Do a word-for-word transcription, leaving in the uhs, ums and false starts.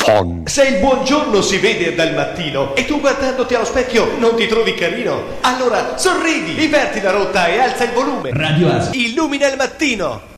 Fon. Se il buongiorno si vede dal mattino e tu guardandoti allo specchio non ti trovi carino, allora sorridi, inverti la rotta e alza il volume. Radio Asia Illumina il mattino.